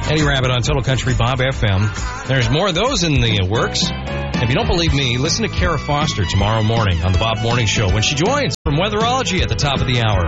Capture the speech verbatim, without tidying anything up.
Eddie Rabbit on Total Country Bob F M. There's more of those in the works. If you don't believe me, listen to Kara Foster tomorrow morning on the Bob Morning Show when she joins from Weatherology at the top of the hour.